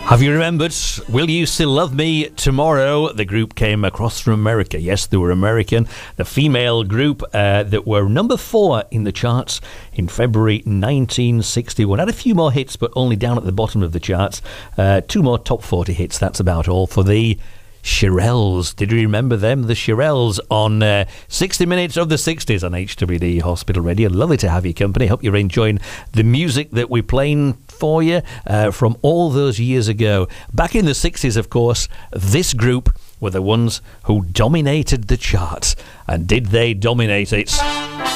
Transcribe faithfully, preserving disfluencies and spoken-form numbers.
Have you remembered Will You Still Love Me Tomorrow? The group came across from America. Yes, they were American. The female group uh, that were number four in the charts in February nineteen sixty-one. Had a few more hits, but only down at the bottom of the charts. Uh, two more top forty hits. That's about all for the Shirelles. Did you remember them? The Shirelles on uh, sixty minutes of the sixties on H W D Hospital Radio. Lovely to have your company. Hope you're enjoying the music that we're playing for you uh, from all those years ago. Back in the sixties, of course, this group were the ones who dominated the charts. And did they dominate it?